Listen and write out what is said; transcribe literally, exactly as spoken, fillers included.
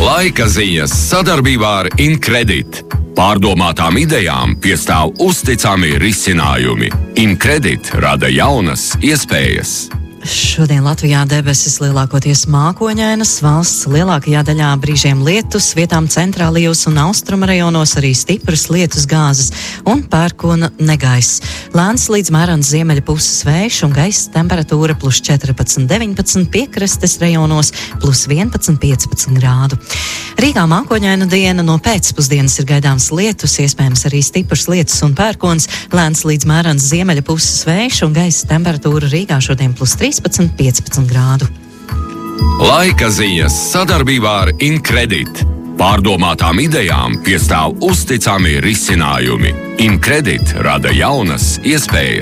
Laika ziņas sadarbībā ar Incredit. Pārdomātām idejām piestāv uzticami risinājumi. Incredit rada jaunas iespējas. Šodien Latvijā debesis lielākoties mākoņainas, valsts lielākajā daļā brīžiem lietus, vietām centrālajos un austruma rajonos arī stipras lietus gāzes un pērkona negaiss. Lēns līdz mērens ziemeļa puses vējš un gaisa temperatūra plus četrpadsmit deviņpadsmit, piekrastes rajonos plus vienpadsmit piecpadsmit grādu. Rīgā mākoņaina diena, no pēcpusdienas ir gaidāms lietus, iespējams arī stiprs lietus un pērkons, lēns līdz mērens ziemeļa puses vējš un gaisa temperatūra Rīgā šodien plus trīspadsmit piecpadsmit grādu. Laika ziņas sadarbībā ar Incredit. Pārdomātām idejām piestāv uzticami risinājumi. Incredit rada jaunas iespējas.